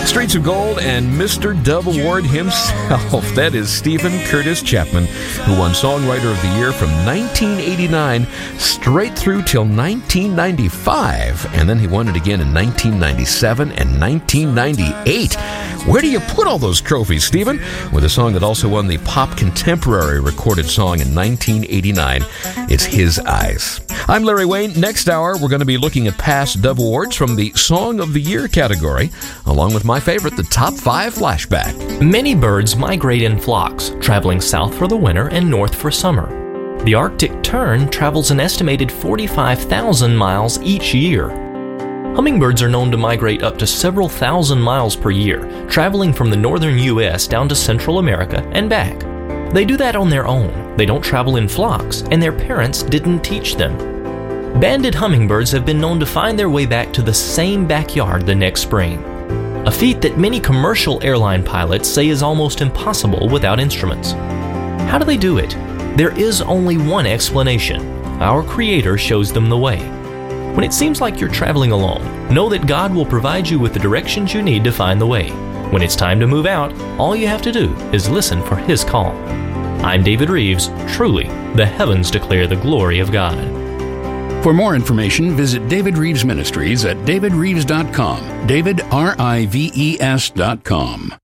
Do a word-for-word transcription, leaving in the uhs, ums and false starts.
Streets of Gold and Mister Dove Award himself. That is Stephen Curtis Chapman, who won Songwriter of the Year from nineteen eighty-nine straight through till nineteen ninety-five. And then he won it again in nineteen ninety-seven and nineteen ninety-eight. Where do you put all those trophies, Stephen? With a song that also won the Pop Contemporary Recorded Song in nineteen eighty-nine. It's His Eyes. I'm Larry Wayne. Next hour, we're going to be looking at past Dove Awards from the Song of the Year category, along with my favorite, the Top five Flashback. Many birds migrate in flocks, traveling south for the winter and north for summer. The Arctic tern travels an estimated forty-five thousand miles each year. Hummingbirds are known to migrate up to several thousand miles per year, traveling from the northern U S down to Central America and back. They do that on their own. They don't travel in flocks, and their parents didn't teach them. Banded hummingbirds have been known to find their way back to the same backyard the next spring, a feat that many commercial airline pilots say is almost impossible without instruments. How do they do it? There is only one explanation. Our Creator shows them the way. When it seems like you're traveling alone, know that God will provide you with the directions you need to find the way. When it's time to move out, all you have to do is listen for His call. I'm David Reeves. Truly, the heavens declare the glory of God. For more information, visit David Reeves Ministries at david reeves dot com. David, R I V E S dot com.